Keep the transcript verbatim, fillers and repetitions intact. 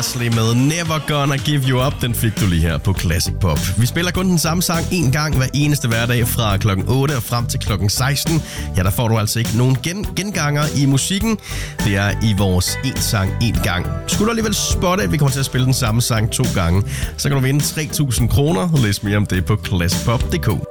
Ashley med Never Gonna Give You Up. Den fik du lige her på Classic Pop. Vi spiller kun den samme sang en gang hver eneste hverdag fra klokken otte og frem til klokken seksten. Ja, der får du altså ikke nogen gen- genganger i musikken. Det er i vores en sang en gang. Skulle du alligevel spotte, at vi kommer til at spille den samme sang to gange, så kan du vinde tre tusind kroner. Læs mere om det på classic pop punktum d k.